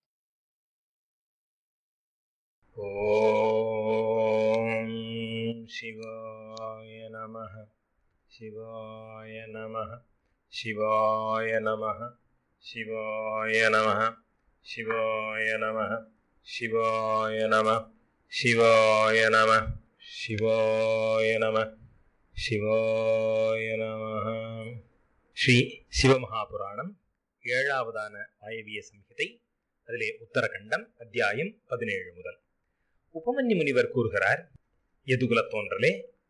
ஓம் சிவாய நமः. சிவாய நமः. சிவாய நமः. சிவாய நமः. சிவாய நமः. சிவாய நமः. சிவாய நமः. சிவாய நமः. சிவாய நமः. ஸ்ரீ சிவமகாபுராணம் 7ஆவதான வாயவிய சம்ஹிதை. அதிலே உத்தரகண்டம் அத்தியாயம் 17 முதல். உபமன்யு முனிவர் கூறுகிறார், யதுகுலத் தோன்றலே,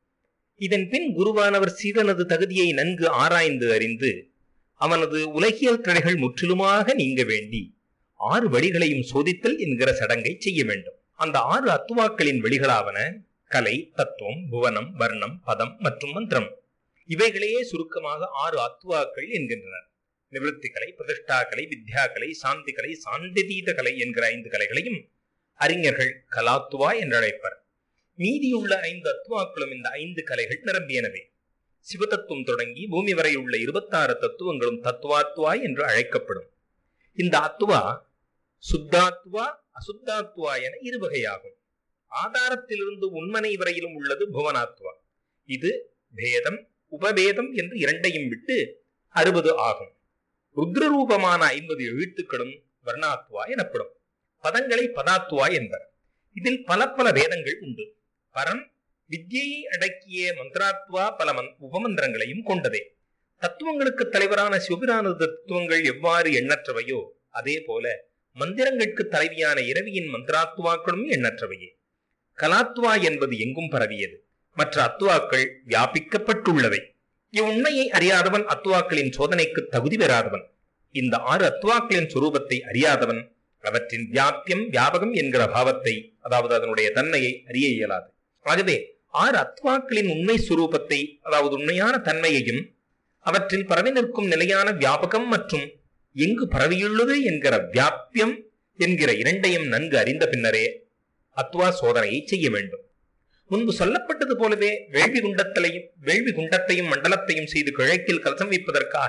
இதன் பின் குருவானவர் சீடனது தகுதியை நன்கு ஆராய்ந்து அறிந்து அவனது உலகியல் தடைகள் முற்றிலுமாக நீங்க வேண்டி 6 வழிகளையும் சோதித்தல் என்கிற சடங்கை செய்ய வேண்டும். அந்த 6 அத்துவாக்களின் வழிகளாவன கலை, தத்துவம், புவனம், வர்ணம், பதம் மற்றும் மந்திரம். இவைகளையே சுருக்கமாக 6 அத்துவாக்கள் என்கின்றனர். நிவர்த்தி கலை, பிரதிஷ்டா கலை, வித்யா கலை, சாந்தி கலை, சாந்திதீத கலை என்கிற 5 கலைகளையும் அறிஞர்கள் கலாத்துவா என்று அழைப்பர். மீதியுள்ள 5 அத்துவாக்களும் இந்த 5 கலைகள் நிரம்பியனவே. சிவதத்துவம் தொடங்கி பூமி வரை உள்ள 26 தத்துவங்களும் தத்துவாத்துவா என்று அழைக்கப்படும். இந்த அத்துவா சுத்தாத்துவா, அசுத்தாத்துவா என 2 வகையாகும். ஆதாரத்திலிருந்து உண்மனை வரையிலும் உள்ளது புவனாத்துவா. இது பேதம், உபபேதம் என்று 2ஐயும் விட்டு 60 ஆகும். ருத்ரரூபமான 50 எழுத்துக்களும் வர்ணாத்துவா எனப்படும். பதங்களை பதாத்துவா என்பர். இதில் பல பல வேதங்கள் உண்டு. பரம் வித்யை அடக்கிய மந்திராத்வா பல உபமந்திரங்களையும் கொண்டதே. தத்துவங்களுக்கு தலைவரான சிவபிரானது தத்துவங்கள் எவ்வாறு எண்ணற்றவையோ அதே போல மந்திரங்களுக்கு தலைவியான இரவியின் மந்திராத்துவாக்களும் எண்ணற்றவையே. கலாத்துவா என்பது எங்கும் பரவியது. மற்ற அத்துவாக்கள் வியாபிக்கப்பட்டுள்ளவை. இவ்வுண்மையை அறியாதவன் அத்துவாக்களின் சோதனைக்கு தகுதி பெறாதவன். இந்த 6 அத்துவாக்களின் சுரூபத்தை அறியாதவன் அவற்றின் வியாபியம், வியாபகம் என்கிற பாவத்தை, அதாவது அதனுடைய தன்மையை அறிய இயலாது. ஆகவே 6 அத்துவாக்களின் உண்மை சுரூபத்தை, அதாவது உண்மையான தன்மையையும் அவற்றில் பரவி நிற்கும் நிலையான வியாபகம் மற்றும் எங்கு பரவியுள்ளது என்கிற வியாபியம் என்கிற 2ஐயும் நன்கு அறிந்த பின்னரே அத்துவா சோதனையை செய்ய வேண்டும். முன்பு சொல்லப்பட்டது போலவே வேள்வி குண்டத்தையும் மண்டலத்தையும் செய்து கிழக்கில் கலசம் வைப்பதற்காக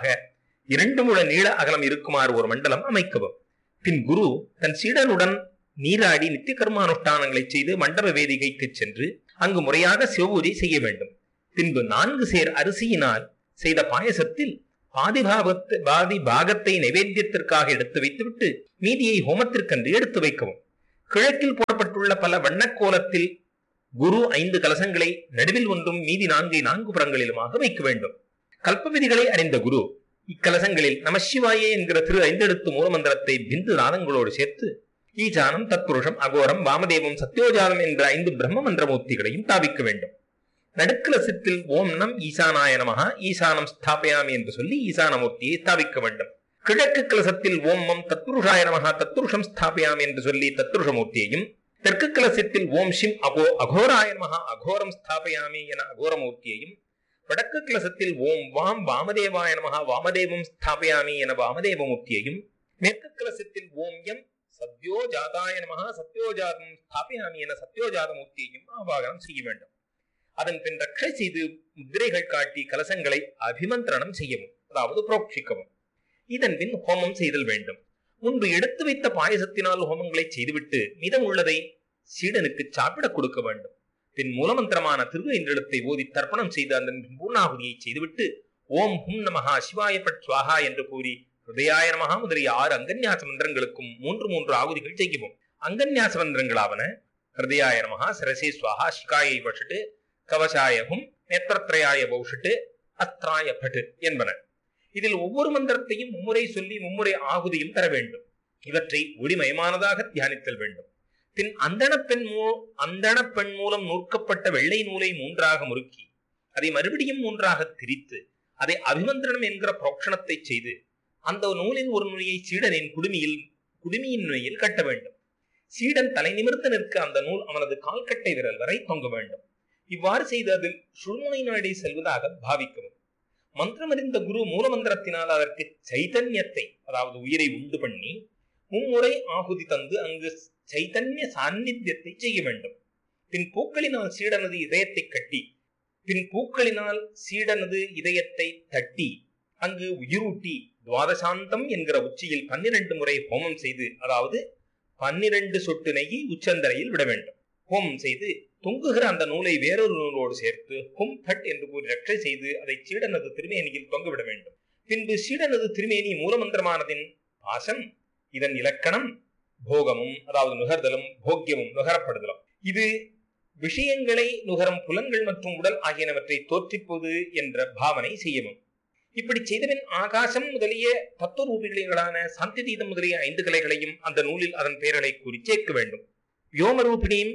2 முழ நீள அகலம் இருக்குமாறு ஒரு மண்டலம் அமைக்கவும். பின் குரு தன் சீடனுடன் நீராடி நித்திய கர்மானுஷ்டானங்களை செய்து மண்டப வேதிகைக்கு சென்று அங்கு முறையாக சிவபூஜை செய்ய வேண்டும். பின்பு 4 சேர் அரிசியினால் செய்த பாயசத்தில் பாதி பாகத்தை நைவேத்தியத்திற்காக எடுத்து வைத்துவிட்டு மீதியை ஹோமத்திற்கென்று எடுத்து வைக்கவும். கிழக்கில் போடப்பட்டுள்ள பல வண்ணக்கோலத்தில் குரு 5 கலசங்களை நடுவில் ஒன்றும் மீதி 4 புறங்களிலுமாக வைக்க வேண்டும். கல்ப விதிகளை அறிந்த குரு இக்கலசங்களில் நமசிவாயே என்கிற திரு 5 எழுத்து மூலமந்திரத்தை பிந்து நாதங்களோடு சேர்த்து ஈசானம், தத்புருஷம், அகோரம், வாமதேவம், சத்யோஜாதம் என்ற 5 பிரம்ம மந்திரமூர்த்திகளையும் தாவிக்க வேண்டும். நடுக்கலசத்தில் ஓம் நம் ஈசானாய நமஹ ஈசானம் ஸ்தாபயாமி என்று சொல்லி ஈசானமூர்த்தியை ஸ்தாபிக்க வேண்டும். கிழக்கு கலசத்தில் ஓம் மம் தத்புருஷாய நமஹ தத்புருஷம் ஸ்தாபயாமி என்று சொல்லி தத்புருஷமூர்த்தியையும், தெற்கு கலசத்தில் ஓம் ஷிம் அகோராய நமஹ அகோரம் ஸ்தாபயாமி என அகோரமூர்த்தியையும், வடக்கு கலசத்தில் ஓம் வாம் வாமதேவாய நமஹ வாமதேவம் ஸ்தாபயாமி என வாமதேவமூர்த்தியையும், மேற்கு கலசத்தில் ஓம் யம் சத்யோஜாதாய நமஹ சத்யோஜாதம் ஸ்தாபயாமி என சத்யோஜாதமூர்த்தியையும் ஆவாகனம் செய்ய வேண்டும். அதன் பின் ரட்சை செய்து முத்திரைகள் காட்டி கலசங்களை அபிமந்திரணம் செய்யவும், அதாவது புரோக்ஷிக்கவும். இதன் பின் ஹோமம் செய்தல் வேண்டும். முன்பு எடுத்து வைத்த பாயசத்தினால் ஹோமங்களை செய்துவிட்டு மீதம் உள்ளதை சீடனுக்கு சாப்பிட கொடுக்க வேண்டும். பின் மூலமந்திரமான திரு 5 எழுத்தை ஓதி தர்ப்பணம் செய்து அதன் பின் பூர்ணாகுதியை செய்துவிட்டு ஓம் ஹும் நமஹா சிவாய பட் ஸ்வாஹா என்று கூறி ஹிருதயாய நமஹா முதலிய 6 அங்கன்யாச மந்திரங்களுக்கும் 3 ஆகுதிகள் செய்யவும். அங்கன்யாச மந்திரங்களாவன ஹிருதயாய நமஹா, சரசே ஸ்வாஹா, சிகாயை வஷட்டு, கவசாயகும், நேத்திரத்ரயாய பௌஷட்டு, அஸ்திராய பட்டு என்பன. இதில் ஒவ்வொரு மந்திரத்தையும் மும்முறை சொல்லி மும்முறை ஆகுதியும் தர வேண்டும். இவற்றை ஒளிமயமானதாக தியானித்தல் வேண்டும். பின் அந்தண பெண் மூலம் நூற்கப்பட்ட வெள்ளை நூலை 3ஆக முறுக்கி அதை மறுபடியும் 3ஆக திரித்து அதை அபிமந்திரணம் என்கிற புரோக்ஷணத்தை செய்து அந்த நூலின் ஒரு நுனியை சீடனின் குடுமியின் நுனியில் கட்ட வேண்டும். சீடன் தலை நிமிர்த்து நிற்க அந்த நூல் அவனது கால்கட்டை விரல் வரை தொங்க வேண்டும். இவ்வாறு செய்து அதில் சுழுமுனை நாடி செல்வதாக பாவிக்கவும். மந்திரமறிந்த குரு மூலமந்திரத்தினால் அதற்கு சைதன்யத்தை, அதாவது உயிரை உண்டு பண்ணி மும்முறை ஆகுதி தந்து அங்கு சைதன்ய சாநித்தியத்தை செய்ய வேண்டும். பின் பூக்களினால் சீடனது இதயத்தை தட்டி அங்கு உயிரூட்டி துவாதசாந்தம் என்கிற உச்சியில் 12 முறை ஹோமம் செய்து, அதாவது 12 சொட்டு நெய்யை உச்சந்தரையில் விட வேண்டும். ஹோமம் செய்து தொங்குகிற அந்த நூலை வேறொரு நூலோடு சேர்த்து ஹும் பட் என்று கூறி ரட்சை செய்து அதை சீடனது திருமேனியில் தொங்கவிட வேண்டும். பின்பு சீடனது திருமேனி மூலமந்திரமானதின் பாசம். இதன் இலக்கணம் போகமும், அதாவது நுகர்தலும், போக்கியமும் நுகரப்படுதலும். இது விஷயங்களை நுகரும் புலன்கள் மற்றும் உடல் ஆகியனவற்றை தோற்றிப்போது என்ற பாவனை செய்யவும். இப்படி செய்தபின் ஆகாசம் முதலிய தத்துவரூபிகளான சாந்திதீதம் முதலிய 5 கலைகளையும் அந்த நூலில் அதன் பெயர்களை கூறி சேர்க்க வேண்டும். வியோமரூபிணியும்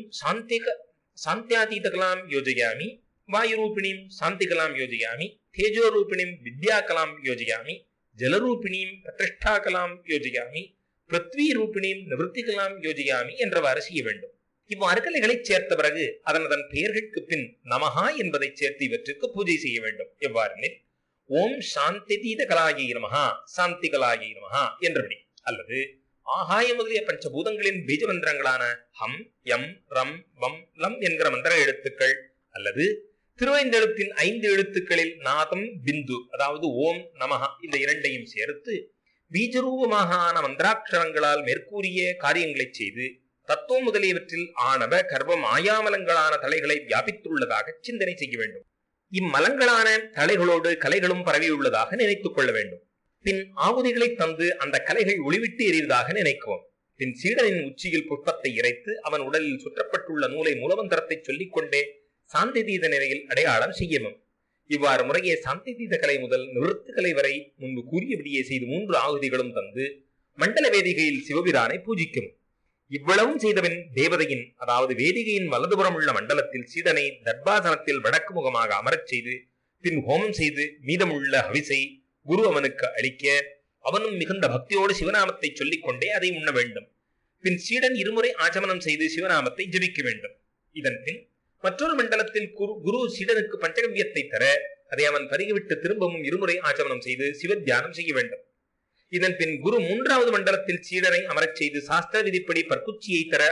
சாந்தியாதீதகலாம் யோஜயாமி, வாயுரூபிணியும் சாந்திகலாம் யோஜயாமி, தேஜோரூபிணியும் வித்யாகலாம் யோஜயாமி, ஜலரூபிணியும் பிரதிஷ்டாகலாம் யோஜயாமி, பிருத்வி ரூபிணியும் நிவர்த்திகலாம் யோஜயாமி என்றவாறு செய்ய வேண்டும். இவ்வாறு கலைகளை சேர்த்த பிறகு அதன் பெயர்களுக்கு பின் நமஹா என்பதை சேர்த்து இவற்றுக்கு பூஜை செய்ய வேண்டும். எவ்வாறெனில் ஓம் சாந்திதீத கலாயை நமஹா, சாந்தி கலாயை நமஹா என்றபடி, அல்லது ஆகாய முதலிய பஞ்சபூதங்களின் பீஜ மந்திரங்களான ஹம், யம், ரம், வம், லம் என்கிற மந்திர எழுத்துக்கள், அல்லது திருவைந்தெழுத்தின் 5 எழுத்துக்களில் நாதம், பிந்து, அதாவது ஓம், நமஹா இந்த இரண்டையும் சேர்த்து பீஜரூபமாக ஆன மந்திராட்சரங்களால் மேற்கூறிய காரியங்களை செய்து தத்துவம் முதலியவற்றில் ஆணவ கர்வ மாயாமலங்களான தலைகளை வியாபித்துள்ளதாக சிந்தனை செய்ய வேண்டும். இம்மலங்களான தலைகளோடு கலைகளும் பரவியுள்ளதாக நினைத்துக் கொள்ள வேண்டும். பின் ஆகுதிகளை தந்து அந்த கலைகள் ஒளிவிட்டு எறிவதாக நினைக்கவும். பின் சீடனின் உச்சியில் புஷ்பத்தை இறைத்து அவன் உடலில் சுற்றப்பட்டுள்ள நூலை மூலமந்திரத்தை சொல்லிக் கொண்டே சாந்திதீத நிலையில் அடையாளம் செய்யவும். இவ்வாறு முறையே சாந்திதீத கலை முதல் நிவர்த்தி கலை வரை முன்பு கூறியபடியே செய்து 3 ஆகுதிகளும் தந்து மண்டல வேதிகையில் சிவபிரானை பூஜிக்கும். இவ்வளவும் செய்தவன் தேவதையின், அதாவது வேதிகையின் வலதுபுறம் உள்ள மண்டலத்தில் சீடனை தர்பாசனத்தில் வடக்கு முகமாக அமரச் செய்து பின் ஹோமம் செய்து மீதமுள்ள ஹவிசை குரு அவனுக்கு அளிக்க அவனும் மிகுந்த பக்தியோடு சிவநாமத்தை சொல்லிக் கொண்டே அதை உண்ண வேண்டும். பின் சீடன் 2 முறை ஆச்சமனம் செய்து சிவநாமத்தை ஜபிக்க வேண்டும். இதன் பின் மற்றொரு மண்டலத்தில் குரு சீடனுக்கு பஞ்சகவ்யத்தை தர அதை அவன் பருகிவிட்டு திரும்பவும் 2 முறை ஆச்சமனம் செய்து சிவ தியானம் செய்ய வேண்டும். இதன் பின் குரு 3வது மண்டலத்தில் சீடனை அமரச் செய்து சாஸ்திர விதிப்படி பற்குச்சியை தர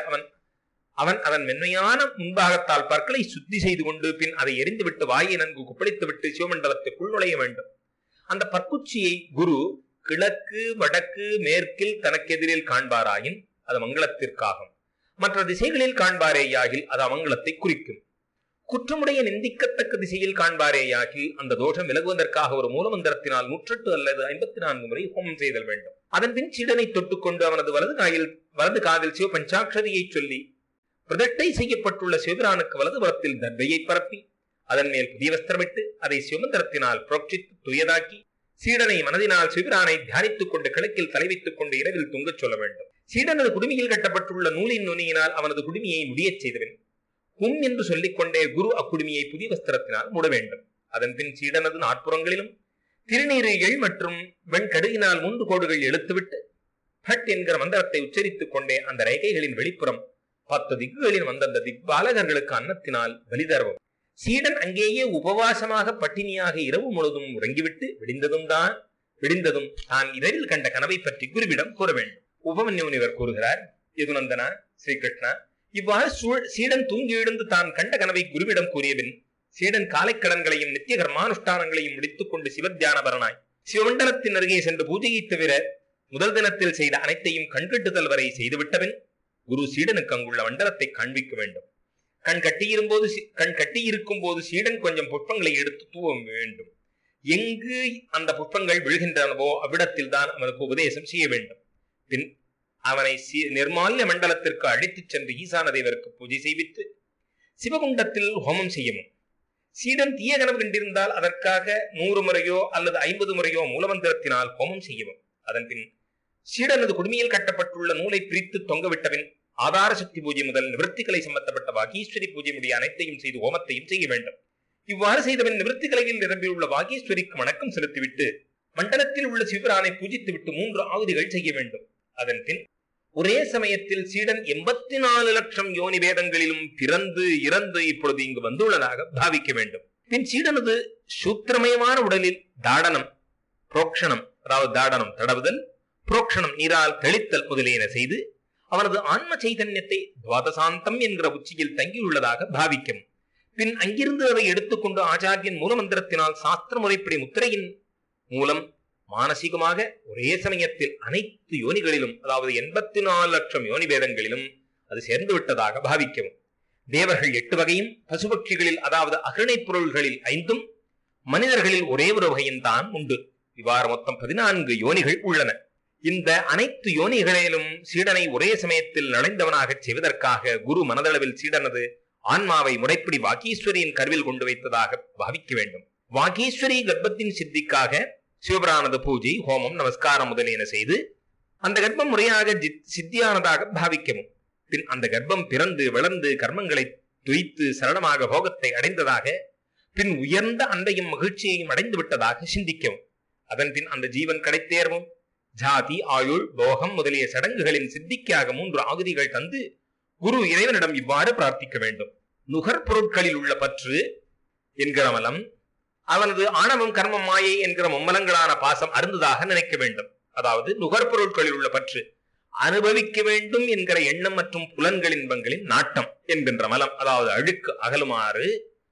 அவன் அதன் மென்மையான முன்பாகத்தால் பற்களை சுத்தி செய்து கொண்டு பின் அதை எரிந்துவிட்டு வாயை நன்கு குப்பளித்து விட்டு சிவமண்டலத்துக்குள் நுழைய வேண்டும். அந்த பற்குச்சியை குரு கிழக்கு, வடக்கு, மேற்கில் தனக்கெதிரில் காண்பாராயின் அது மங்களத்திற்காகும். மற்ற திசைகளில் காண்பாரேயாகில் அது அமங்கலத்தை குறிக்கும். குற்றமுடைய நிந்திக்கத்தக்க திசையில் காண்பாரேயாகில் அந்த தோஷம் விலகுவதற்காக ஒரு மூலமந்திரத்தினால் 108 அல்லது 54 முறை ஹோமம் செய்தல் வேண்டும். அதன் பின் சீடனை தொட்டுக்கொண்டு அவனது வலது காதில் சிவ பஞ்சாட்சரியை சொல்லி பிரதிஷ்டை செய்யப்பட்டுள்ள சிவபிரானுக்கு வலதுபுறத்தில் தர்பையை பரப்பி அதன் மேல் புதிய வஸ்திரமிட்டு அதை சிவமந்திரத்தினால் புரோட்சித்து துயதாக்கி சீடனை மனதினால் சிவபிரானை தியானித்துக் கொண்டு கிழக்கில் தலை வைத்துக் கொண்டு இரவில் தூங்கச் சொல்ல வேண்டும். சீடனது குடுமியில் கட்டப்பட்டுள்ள நூலின் நுனியினால் அவனது குடுமியை முடியச் செய்தவன் ஹும் என்று சொல்லிக் கொண்டே குரு அக்குடுமியை புதிய வஸ்திரத்தினால் மூட வேண்டும். அதன் பின் சீடனது நாற்புறங்களிலும் திருநீரிகள் மற்றும் வெண்கடுகினால் 3 கோடுகள் எழுத்துவிட்டு பட் என்கிற மந்திரத்தை உச்சரித்துக் கொண்டே அந்த ரேகைகளின் வெளிப்புறம் 10 திக்குகளின் அந்தந்த திக்பாலகர்களுக்கு அன்னத்தினால் பலிதரவும். சீடன் அங்கேயே உபவாசமாக பட்டினியாக இரவு முழுதும் உறங்கிவிட்டு விடிந்ததும் தான் இரவில் கண்ட கனவை பற்றி குருவிடம் கூற வேண்டும். உபமன்யுவர் கூறுகிறார், யதுநந்தனா, ஸ்ரீகிருஷ்ணா, இவ்வாறு சீடன் தூங்கி எழுந்து தான் கண்ட கனவை குருவிடம் கூறியபின் சீடன் காலைக்கடன்களையும் நித்திய கர்மானுஷ்டானங்களையும் முடித்துக் கொண்டு சிவத்தியானபரனாய் சிவமண்டலத்தின் அருகே சென்று பூஜையை தவிர முதல் தினத்தில் செய்த அனைத்தையும் கண்கட்டுதல் வரை செய்துவிட்டபின் குரு சீடனுக்கு அங்குள்ள மண்டலத்தை காண்பிக்க வேண்டும். கண் கட்டியிருக்கும் போது சீடன் கொஞ்சம் புஷ்பங்களை எடுத்து தூவ வேண்டும். எங்கு அந்த புஷ்பங்கள் விழுகின்றனவோ அவ்விடத்தில் தான் அவனுக்கு உபதேசம் செய்ய வேண்டும். பின் அவனை நிர்மால்ய மண்டலத்திற்கு அழைத்துச் சென்று ஈசான தேவருக்கு பூஜை செய்வித்து சிவகுண்டத்தில் ஹோமம் செய்யவும். சீடன் தீய கனவு கண்டிருந்தால் அதற்காக 100 முறையோ அல்லது 50 முறையோ மூலமந்திரத்தினால் ஹோமம் செய்யவும். அதன் பின் சீடனது குடுமியில் கட்டப்பட்டுள்ள நூலை பிரித்து தொங்கவிட்டபின் ஆதார சக்தி பூஜை முதல் நிவர்த்திகளை சம்பந்தப்பட்ட வாகீஸ்வரி பூஜை முடிய அனைத்தையும் செய்து ஹோமத்தையும் செய்ய வேண்டும். இவ்வாறு செய்தவன் நிவர்த்தி கலையில் நிரம்பியுள்ள வாகீஸ்வரிக்கு வணக்கம் செலுத்திவிட்டு மண்டலத்தில் உள்ள சிவபிரானை பூஜித்துவிட்டு 3 ஆகுதிகள் செய்ய வேண்டும். அதன் பின் ஒரே சமயத்தில் சீடன் 84 லட்சம் யோனி வேதங்களிலும் பிறந்து இறந்து இப்பொழுது இங்கு வந்துள்ளதாக பாவிக்க வேண்டும். பின் சீடனது சூத்திரமயமான உடலில் தாடனம், புரோக்ஷணம், அதாவது தாடனம் தடவுதல், புரோக்ஷணம் நீரால் தெளித்தல் முதலியன செய்து அவனது ஆன்ம சைதன்யத்தை துவாதசாந்தம் என்கிற உச்சியில் தங்கியுள்ளதாக பாவிக்கும். பின் அங்கிருந்து அதை எடுத்துக்கொண்டு ஆச்சாரியன் மூலமந்திரத்தினால் சாஸ்திர முறைப்படி முத்திரையின் மூலம் மானசீகமாக ஒரே சமயத்தில் அனைத்து யோனிகளிலும், அதாவது 84 லட்சம் யோனி வேதங்களிலும் அது சேர்ந்து விட்டதாக பாவிக்கவும். தேவர்கள் 8 வகையும், பசுபட்சிகளில் அதாவது அகரணை பொருள்களில் 5, மனிதர்களில் ஒரே ஒரு வகையும் தான் உண்டு. இவ்வாறு மொத்தம் 14 யோனிகள் உள்ளன. இந்த அனைத்து யோனிகளிலும் சீடனை ஒரே சமயத்தில் நுழைந்தவனாக செய்வதற்காக குரு மனதளவில் சீடனது ஆன்மாவை முறைப்படி வாகீஸ்வரியின் கருவில் கொண்டு வைத்ததாக பாவிக்க வேண்டும். வாகீஸ்வரி கர்ப்பத்தின் சித்திக்காக சிவபிரானது பூஜை, ஹோமம், நமஸ்காரம் முதலியன செய்து அந்த கர்ப்பம் முறையாக சித்தியானதாக பாவிக்கவும். பின் அந்த கர்ப்பம் பிறந்து வளர்ந்து கர்மங்களை துய்த்து சரணமாக போகத்தை அடைந்ததாக, பின் உயர்ந்த அன்பையும் மகிழ்ச்சியையும் அடைந்து விட்டதாக சிந்திக்கவும். அதன் பின் அந்த ஜீவன் கிடைத்தேறவும் ஜாதி, ஆயுள், போகம் முதலிய சடங்குகளின் சித்திக்காக 3 ஆகுதிகள் தந்து குரு இறைவனிடம் இவ்வாறு பிரார்த்திக்க வேண்டும். நுகர் பொருட்களில் உள்ள பற்று என்கிற மலம், அவனது ஆணவம், கர்மம், மாயை என்கிற மும்மலங்களான பாசம் அருந்ததாக நினைக்க வேண்டும். அதாவது நுகர்பொருட்களில் உள்ள பற்று, அனுபவிக்க வேண்டும் என்கிற எண்ணம் மற்றும் புலன்களின்பங்களின் நாட்டம் என்கின்ற மலம், அதாவது அழுக்கு அகலுமாறு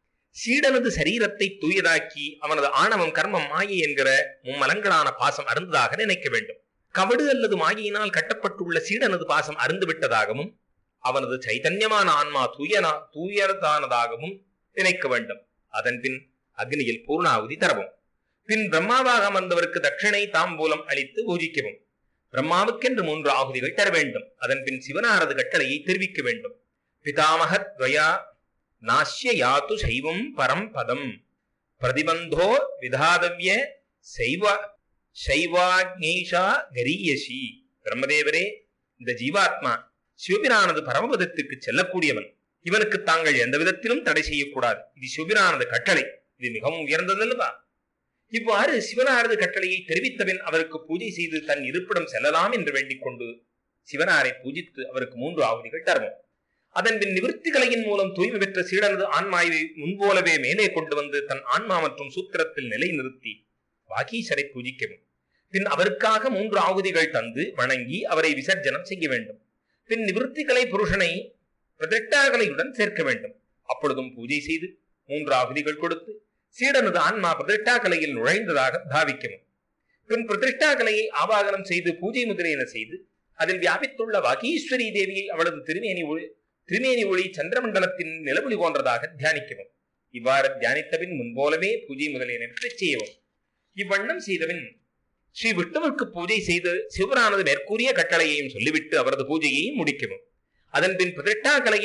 சீடனது சரீரத்தை தூயதாக்கி அவனது ஆணவம், கர்மம், மாயை என்கிற மும்மலங்களான பாசம் அருந்ததாக நினைக்க வேண்டும். கவடு அல்லது மாயினால் கட்டப்பட்டுள்ள சீடனது பாசம் அருந்து விட்டதாகவும் அவனது சைதன்யமான ஆன்மா தூயதானதாகவும் நினைக்க வேண்டும். அதன் பின் அக்னியில் பூர்ணாகுதி தரவும். பின் பிரம்மாவாக அமர்ந்தவருக்கு தட்சிணை தாம்பூலம் அளித்து பூஜிக்கவும். பிரம்மாவுக்கென்று 3 ஆகுதிகள் தர வேண்டும். அதன் பின் சிவனாரது கட்டளையை தெரிவிக்க வேண்டும். பிதாமகத் துவயா நாஸ்ய யாத்து சைவம் பரம் பதம் பிரதிபந்தோ விதாதவ்ய சைவாக்ஞைஷா கரியசி. பிரம்மதேவரே, இந்த ஜீவாத்மா சிவபிரானது பரமபதத்துக்கு செல்லக்கூடியவன். இவனுக்கு தாங்கள் எந்த விதத்திலும் தடை செய்யக்கூடாது. இது சிவபிரானது கட்டளை. இது மிகவும் உயர்ந்ததல்லவா? இவ்வாறு சிவனாரது கட்டளையை தெரிவித்தபின் அவருக்கு பூஜை செய்து தன் இருப்பிடம் செல்லலாம் என்று வேண்டிக் கொண்டு சிவனாரை பூஜித்து அவருக்கு 3 ஆகுதிகள் தருவோம். அதன் பின் நிவர்த்தி கலையின் மூலம் தூய்மை பெற்ற சீடனது ஆன்மாவை முன்போலவே மேலே கொண்டு வந்து தன் ஆன்மா மற்றும் சூத்திரத்தில் நிலை நிறுத்தி வாகீசரை பூஜிக்கவும். பின் அவருக்காக 3 ஆகுதிகள் தந்து வணங்கி அவரை விசர்ஜனம் செய்ய வேண்டும். பின் நிவர்த்தி கலை புருஷனை பிரதிஷ்டாகலையுடன் சேர்க்க வேண்டும். அப்பொழுதும் பூஜை செய்து 3 ஆகுதிகள் கொடுத்து சீடனது ஆன்மா பிரதிஷ்டாகலையில் நுழைந்ததாக பாவிக்கவும். பின் பிரதிஷ்டாகலையை ஆவாகனம் செய்து பூஜை முதலியன செய்து அதில் வியாபித்துள்ள வாகீஸ்வரி தேவியை அவளது திருமேனி ஒளி சந்திரமண்டலத்தின் நிலவொளி போன்றதாக தியானிக்கவும். இவ்வாறு தியானித்தபின் முன்போலவே பூஜை முதலியனவற்றை செய்யவும். இவ்வண்ணம் செய்தபின் ஸ்ரீ விஷ்ணுவுக்கு பூஜை செய்து சிவரானது மேற்கூறிய கட்டளையையும் சொல்லிவிட்டு அவரது பூஜையையும் முடிக்கவும். அதன் பின் பிரதிஷ்டாகலையை